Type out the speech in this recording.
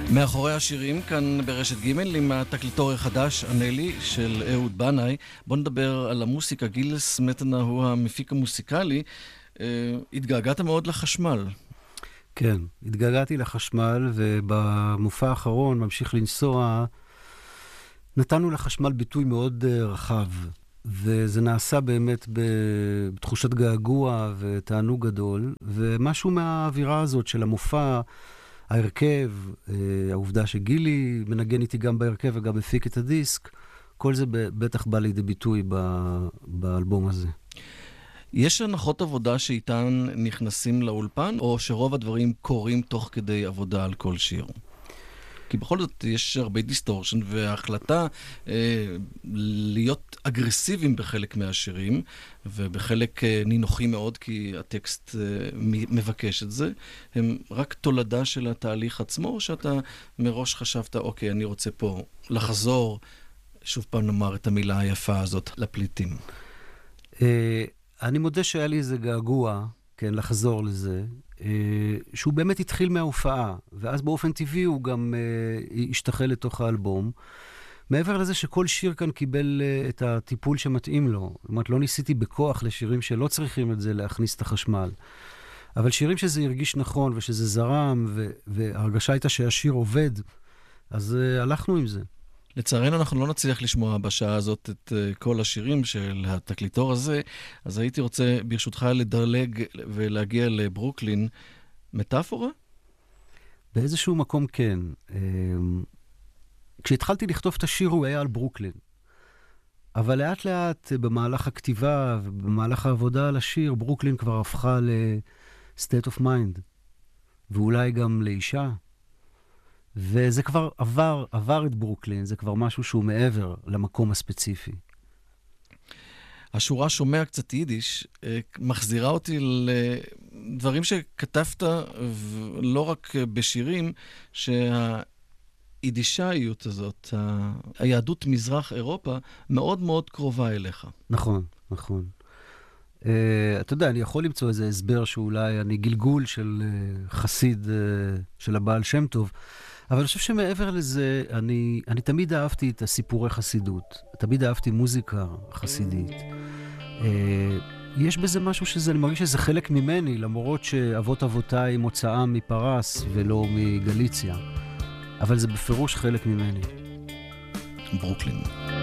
מאחורי השירים כאן ברשת ג' עם התקליטור החדש, אנלי, של אהוד בנאי. בוא נדבר על המוסיקה. גיל סמטנה הוא המפיק המוסיקלי. התגעגעת מאוד לחשמל. כן, התגעגעתי לחשמל, ובמופע האחרון, ממשיך לנסוע, נתנו לחשמל ביטוי מאוד רחב, וזה נעשה באמת בתחושת געגוע ותענוג גדול, ומשהו מהאווירה הזאת של המופע, ההרכב, העובדה שגילי מנגן איתי גם בהרכב וגם מפיק את הדיסק, כל זה בטח בא לידי ביטוי באלבום הזה. יש הנחות עבודה שאיתן נכנסים לאולפן, או שרוב הדברים קורים תוך כדי עבודה על כל שיר? כי בכל זאת יש הרבה דיסטורשן, וההחלטה להיות אגרסיביים בחלק מהשירים, ובחלק נינוחים מאוד, כי הטקסט מבקש את זה, הם רק תולדה של התהליך עצמו, או שאתה מראש חשבת, אוקיי, אני רוצה פה לחזור, שוב פעם נאמר את המילה היפה הזאת, לפליטים. אני מודה שהיה לי איזה געגוע, כן, לחזור לזה, שהוא באמת התחיל מההופעה, ואז באופן טבעי הוא גם השתחל לתוך האלבום. מעבר לזה שכל שיר כאן קיבל את הטיפול שמתאים לו. זאת אומרת, לא ניסיתי בכוח לשירים שלא צריכים את זה להכניס את החשמל. אבל שירים שזה הרגיש נכון ושזה זרם, וההרגשה הייתה שהשיר עובד, אז הלכנו עם זה. לצערנו אנחנו לא נצליח לשמוע בשעה הזאת את כל השירים של התקליטור הזה, אז הייתי רוצה ברשותך לדלג ולהגיע לברוקלין. מטאפורה? באיזשהו מקום כן. כשהתחלתי לכתוב את השיר הוא היה על ברוקלין. אבל לאט לאט במהלך הכתיבה ובמהלך העבודה על השיר, ברוקלין כבר הפכה ל-state of mind. ואולי גם לאישה. וזה כבר עבר את ברוקלין, זה כבר משהו שהוא מעבר למקום הספציפי. השורה שומע קצת יידיש, מחזירה אותי לדברים שכתבת, לא רק בשירים, שהיידישאיות הזאת, היהדות מזרח אירופה, מאוד מאוד קרובה אליך. נכון, נכון. אתה יודע, אני יכול למצוא איזה הסבר שאולי אני גלגול של חסיד של הבעל שם טוב, אבל אני חושב שמעבר לזה, אני תמיד אהבתי את הסיפורי חסידות. תמיד אהבתי מוזיקה חסידית. יש בזה משהו אני מרגיש שזה חלק ממני, למרות שאבות אבותיי מוצאם מפרס ולא מגליציה. אבל זה בפירוש חלק ממני. ברוקלין.